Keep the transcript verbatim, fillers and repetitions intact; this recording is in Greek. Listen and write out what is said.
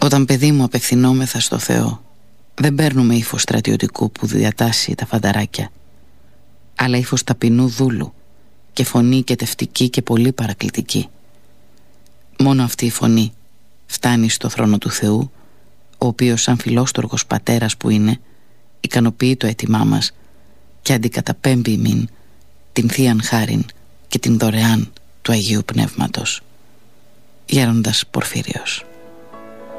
Όταν παιδί μου απευθυνόμεθα στο Θεό, δεν παίρνουμε ύφος στρατιωτικού που διατάσσει τα φανταράκια, αλλά ύφος ταπεινού δούλου και φωνή κετευτική και πολύ παρακλητική. Μόνο αυτή η φωνή φτάνει στο θρόνο του Θεού, ο οποίος σαν φιλόστοργος πατέρας που είναι, ικανοποιεί το αίτημά μας και αντικαταπέμπει ημίν την θείαν χάριν και την δωρεάν του Αγίου Πνεύματος. Γέροντας Πορφύριος.